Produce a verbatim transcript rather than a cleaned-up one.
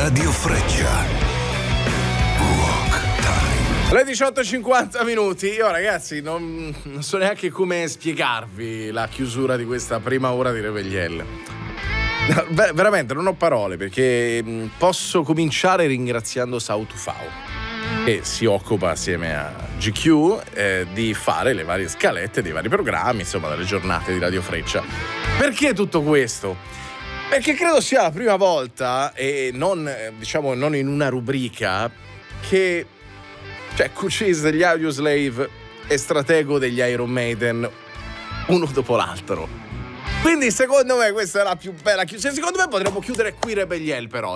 Radio Freccia. Rock Time. Le diciotto e cinquanta minuti. Io ragazzi non, non so neanche come spiegarvi la chiusura di questa prima ora di Revegliel. No, ver- veramente non ho parole, perché mh, posso cominciare ringraziando Sautufao, che si occupa assieme a G Q eh, di fare le varie scalette dei vari programmi, insomma, delle giornate di Radio Freccia. Perché tutto questo? Perché credo sia la prima volta, e non eh, diciamo non in una rubrica, che cioè Cucis degli Audioslave e stratego degli Iron Maiden uno dopo l'altro. Quindi secondo me questa è la più bella chiusura. Secondo me potremmo chiudere qui Rebelliel, però